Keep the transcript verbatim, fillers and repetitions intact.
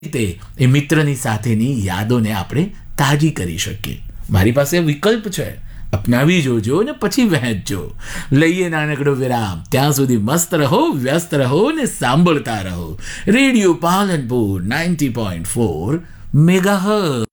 રીતે એ મિત્રની સાથેની યાદોને આપણે તાજી કરી શકીએ. મારી પાસે વિકલ્પ છે, અપનાવી જોજો ને પછી વહેંચજો. લઈએ નાનકડો વિરામ. ત્યાં સુધી મસ્ત રહો, વ્યસ્ત રહો ને સાંભળતા રહો radio Palanpur ninety point four megahertz.